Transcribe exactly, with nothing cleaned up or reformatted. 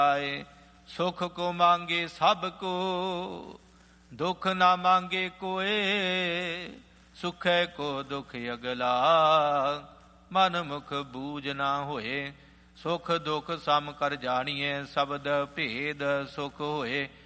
सुख को मांगे सब को, दुख ना मांगे कोय। सुखै को दुख अगला, मन मुख बूझ ना होए। सुख दुख सम कर जानिए, शब्द भेद सुख होए।